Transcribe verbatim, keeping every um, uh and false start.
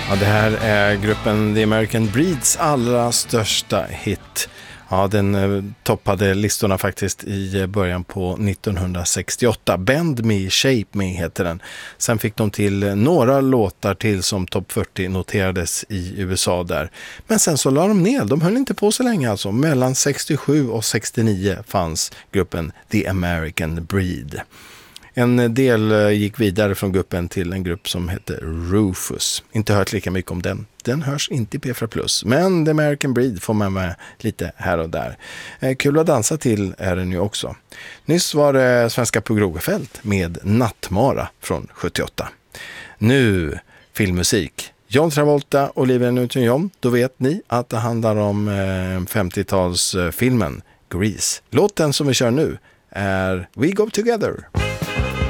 Ja, det här är gruppen The American Breeds allra största hit. Ja, den eh, toppade listorna faktiskt i början på nittonhundrasextioåtta. Bend Me, Shape Me heter den. Sen fick de till några låtar till som topp fyrtio noterades i U S A där. Men sen så la de ner, de höll inte på så länge alltså. Mellan sextiosju och sextionio fanns gruppen The American Breed. En del gick vidare från gruppen till en grupp som heter Rufus. Inte hört lika mycket om den. Den hörs inte i P fyra plus. Men The American Breed får man med lite här och där. Kul att dansa till är den ju också. Nyss var det svenska Pugh Rogefeldt med Nattmara från sjuttioåtta. Nu filmmusik. John Travolta och Olivia Newton-John. Då vet ni att det handlar om femtiotalsfilmen Grease. Låten som vi kör nu är We Go Together.